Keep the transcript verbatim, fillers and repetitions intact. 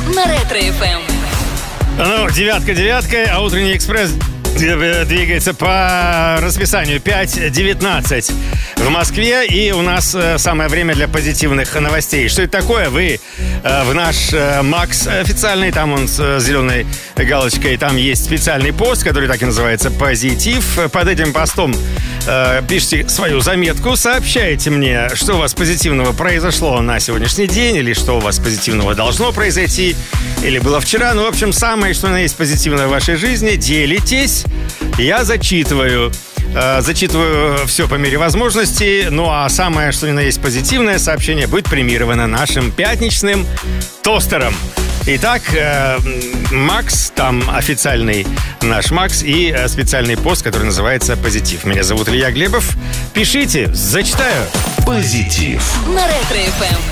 на Ретро-эф эм. Ну, девятка девяткой, а утренний экспресс двигается по расписанию. пять девятнадцать в Москве, и у нас самое время для позитивных новостей. Что это такое? Вы в наш Макс официальный, там он с зеленой галочкой, там есть специальный пост, который так и называется «Позитив». Под этим постом э, пишите свою заметку, сообщайте мне, что у вас позитивного произошло на сегодняшний день, или что у вас позитивного должно произойти, или было вчера. Ну, в общем, самое, что есть позитивное в вашей жизни, делитесь. Я зачитываю. Э, зачитываю все по мере возможности. Ну, а самое, что ни на есть позитивное сообщение, будет премировано нашим пятничным тостером. Итак, э, Макс, там официальный наш Макс и э, специальный пост, который называется «Позитив». Меня зовут Илья Глебов. Пишите, зачитаю. Позитив на Ретро-эф эм.